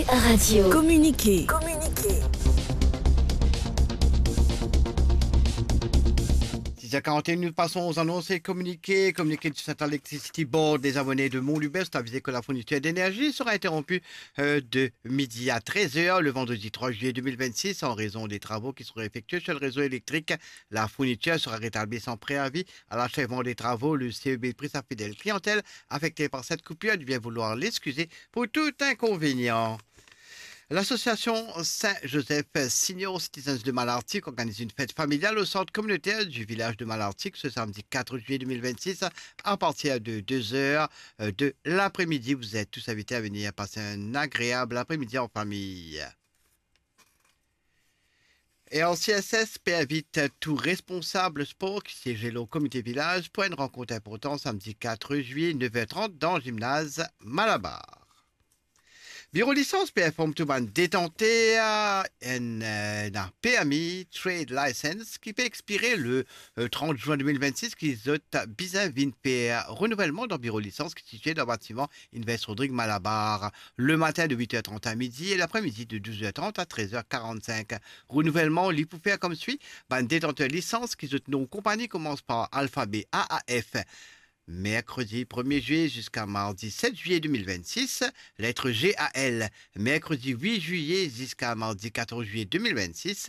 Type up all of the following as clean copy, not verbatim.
Radio. Communiquer. 6h41, nous passons aux annonces et communiqués. Communiqué du Central Electricity Board des abonnés de Mont-Lubert, c'est avisé que la fourniture d'énergie sera interrompue de midi à 13h le vendredi 3 juillet 2026 en raison des travaux qui seront effectués sur le réseau électrique. La fourniture sera rétablie sans préavis. À l'achèvement des travaux, le CEB prie sa fidèle clientèle affectée par cette coupure vient vouloir l'excuser pour tout inconvénient. L'association Saint-Joseph Senior Citizens de Malartic organise une fête familiale au centre communautaire du village de Malartic ce samedi 4 juillet 2026 à partir de 2h de l'après-midi. Vous êtes tous invités à venir passer un agréable après-midi en famille. Et en CSSP invite tout responsable sport qui siège au comité village pour une rencontre importante samedi 4 juillet 9h30 dans le gymnase Malabar. Bureau licence PFM tout ban détenté un PMI Trade License qui peut expirer le 30 juin 2026 qui est bizarre PA renouvellement dans bureau licence qui est situé dans le bâtiment Invest Rodrigue Malabar le matin de 8h30 à midi et l'après-midi de 12h30 à 13h45. Renouvellement, il peut faire comme suit. Ban détenteur licence qui est nos compagnies commence par alphabet AAF. Mercredi 1er juillet jusqu'à mardi 7 juillet 2026, lettre GAL. Mercredi 8 juillet jusqu'à mardi 14 juillet 2026,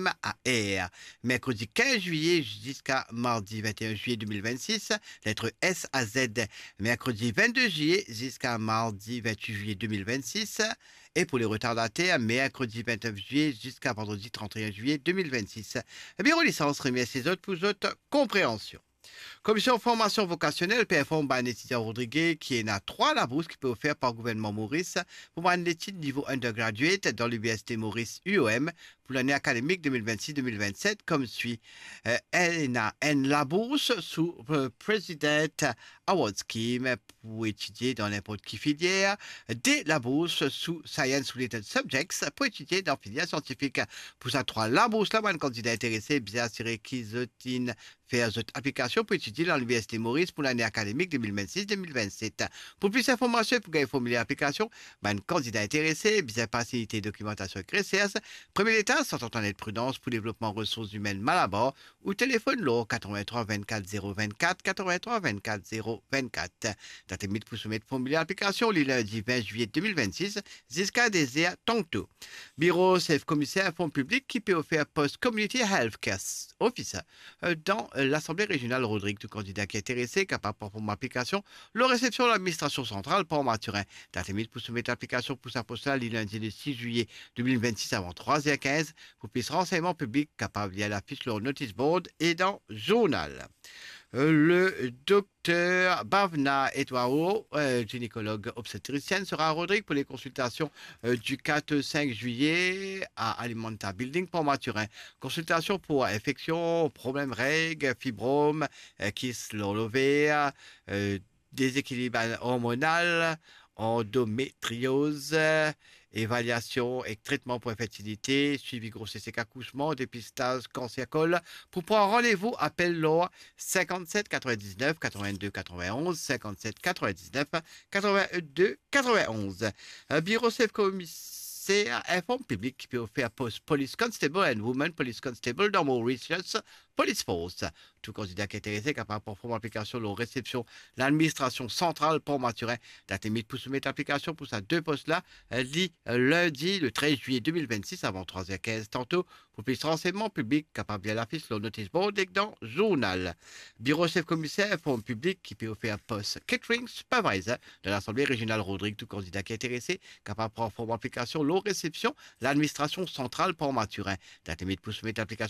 MAR. Mercredi 15 juillet jusqu'à mardi 21 juillet 2026, lettre SAZ. Mercredi 22 juillet jusqu'à mardi 28 juillet 2026. Et pour les retardataires, mercredi 29 juillet jusqu'à vendredi 31 juillet 2026. Bureau licence remet ses autres pour votre compréhension. Commission formation vocationnelle, PFM ban étudiant Rodriguez, qui est à 3 la bourse qui peut offert par le gouvernement Maurice pour une étude niveau undergraduate dans l'université Maurice UOM pour l'année académique 2026-2027 comme suit. Elle a la bourse sous President Award Scheme pour étudier dans n'importe quelle filière, D la bourse sous Science Related Subjects pour étudier dans filière scientifique. Pour ça, 3 la bourse, là, un candidat intéressé, bien assuré qu'ils faire cette application pour étudier dans l'Université Maurice pour l'année académique 2026-2027. Pour plus d'informations, pour gagner le formulaire d'application, candidat intéressé, bien facilité documentation et recherche, premier état, sans entendre de prudence pour développement ressources humaines Malabar ou téléphone lourd 83 24 024 83 24 024. Date limite pour soumettre le formulaire d'application le lundi 20 juillet 2026 jusqu'à désir tantôt. Bureau chef commissaire fonds public qui peut offrir post Community Health Care Officer dans l'Assemblée régionale Rodrigue, tout candidat qui est intéressé, capable pour mon application, le réception de l'administration centrale pour Mathurin. Date limite pour soumettre l'application pour sa postale le lundi le 6 juillet 2026 avant 3h15 pour plus renseignement public capable via l'affiche sur notice board et dans journal. Le docteur Bhavna Etwao, gynécologue obstétricienne, sera à Rodrigue pour les consultations du 4-5 juillet à Alimenta Building pour Mathurin. Consultation pour infection, problèmes règles, fibrome, kyste lombaire, déséquilibre hormonal, endométriose, évaluation et traitement pour infertilité, suivi grossesse et accouchement, dépistage cancer-col. Pour prendre rendez-vous, appelle l'OR 57 99 82 91 57 99 82 91. Bureau chef commissaire informe public qui peut offrir post Police Constable and Women Police Constable dans Mauritius Police Force. Tout candidat qui est intéressé capable pour former l'application de réception l'administration centrale pour Mathurin. Date limite pour soumettre l'application pour ces deux postes-là, lundi le 13 juillet 2026 avant 3h15 tantôt pour plus de renseignements publics capable via l'affiche sur le notice board et dans journal. Bureau chef commissaire forme public qui peut offrir poste catering supervisor de l'Assemblée régionale Rodrigue. Tout candidat qui est intéressé capable pour former l'application de réception l'administration centrale pour Mathurin. Date limite pour soumettre l'application